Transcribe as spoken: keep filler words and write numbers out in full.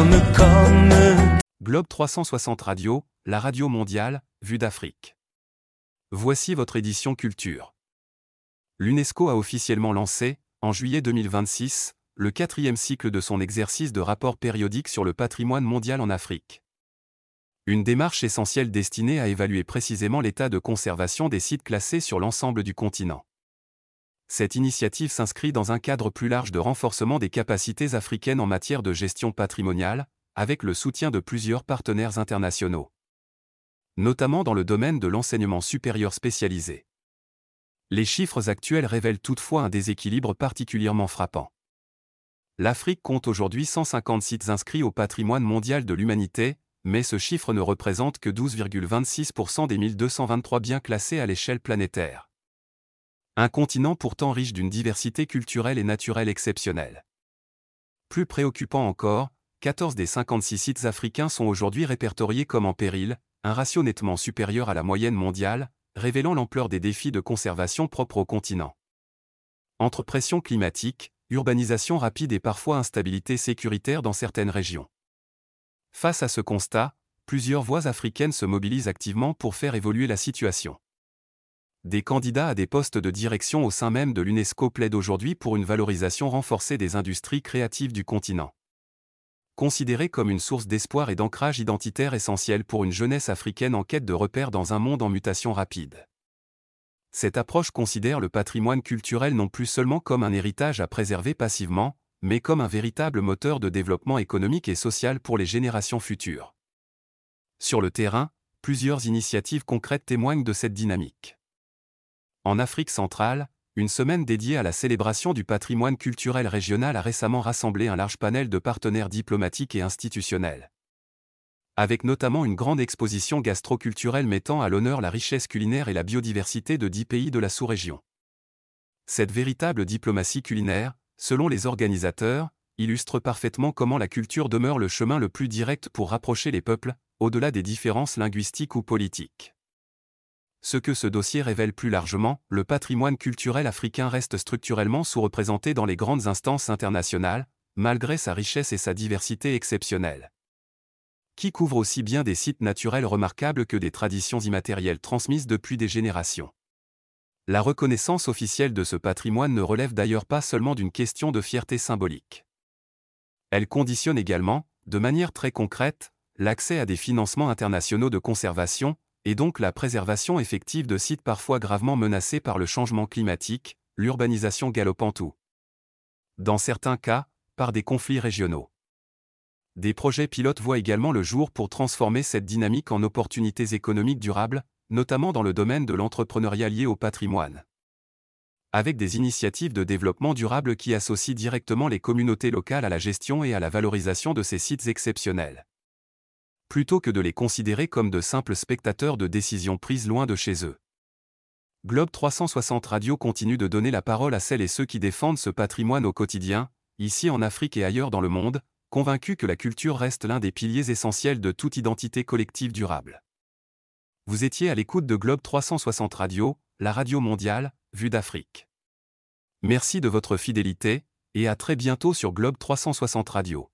comme, comme. Globe trois cent soixante Radio, la radio mondiale, vue d'Afrique. Voici votre édition culture. L'UNESCO a officiellement lancé, en juillet deux mille vingt-six, le quatrième cycle de son exercice de rapport périodique sur le patrimoine mondial en Afrique. Une démarche essentielle destinée à évaluer précisément l'état de conservation des sites classés sur l'ensemble du continent. Cette initiative s'inscrit dans un cadre plus large de renforcement des capacités africaines en matière de gestion patrimoniale, avec le soutien de plusieurs partenaires internationaux, notamment dans le domaine de l'enseignement supérieur spécialisé. Les chiffres actuels révèlent toutefois un déséquilibre particulièrement frappant. L'Afrique compte aujourd'hui cent cinquante sites inscrits au patrimoine mondial de l'humanité, mais ce chiffre ne représente que douze virgule vingt-six pour cent des mille deux cent vingt-trois biens classés à l'échelle planétaire. Un continent pourtant riche d'une diversité culturelle et naturelle exceptionnelle. Plus préoccupant encore, quatorze des cinquante-six sites africains sont aujourd'hui répertoriés comme en péril, un ratio nettement supérieur à la moyenne mondiale, révélant l'ampleur des défis de conservation propres au continent. Entre pression climatique, urbanisation rapide et parfois instabilité sécuritaire dans certaines régions. Face à ce constat, plusieurs voix africaines se mobilisent activement pour faire évoluer la situation. Des candidats à des postes de direction au sein même de l'UNESCO plaident aujourd'hui pour une valorisation renforcée des industries créatives du continent. Considérées comme une source d'espoir et d'ancrage identitaire essentielle pour une jeunesse africaine en quête de repères dans un monde en mutation rapide. Cette approche considère le patrimoine culturel non plus seulement comme un héritage à préserver passivement, mais comme un véritable moteur de développement économique et social pour les générations futures. Sur le terrain, plusieurs initiatives concrètes témoignent de cette dynamique. En Afrique centrale, une semaine dédiée à la célébration du patrimoine culturel régional a récemment rassemblé un large panel de partenaires diplomatiques et institutionnels. Avec notamment une grande exposition gastro-culturelle mettant à l'honneur la richesse culinaire et la biodiversité de dix pays de la sous-région. Cette véritable diplomatie culinaire, selon les organisateurs, illustre parfaitement comment la culture demeure le chemin le plus direct pour rapprocher les peuples, au-delà des différences linguistiques ou politiques. Ce que ce dossier révèle plus largement, le patrimoine culturel africain reste structurellement sous-représenté dans les grandes instances internationales, malgré sa richesse et sa diversité exceptionnelles. Qui couvre aussi bien des sites naturels remarquables que des traditions immatérielles transmises depuis des générations. La reconnaissance officielle de ce patrimoine ne relève d'ailleurs pas seulement d'une question de fierté symbolique. Elle conditionne également, de manière très concrète, l'accès à des financements internationaux de conservation, et donc la préservation effective de sites parfois gravement menacés par le changement climatique, l'urbanisation galopante ou, dans certains cas, par des conflits régionaux. Des projets pilotes voient également le jour pour transformer cette dynamique en opportunités économiques durables, notamment dans le domaine de l'entrepreneuriat lié au patrimoine. Avec des initiatives de développement durable qui associent directement les communautés locales à la gestion et à la valorisation de ces sites exceptionnels. Plutôt que de les considérer comme de simples spectateurs de décisions prises loin de chez eux. Globe trois cent soixante Radio continue de donner la parole à celles et ceux qui défendent ce patrimoine au quotidien, ici en Afrique et ailleurs dans le monde, convaincus que la culture reste l'un des piliers essentiels de toute identité collective durable. Vous étiez à l'écoute de Globe trois cent soixante Radio, la radio mondiale, vue d'Afrique. Merci de votre fidélité, et à très bientôt sur Globe trois cent soixante Radio.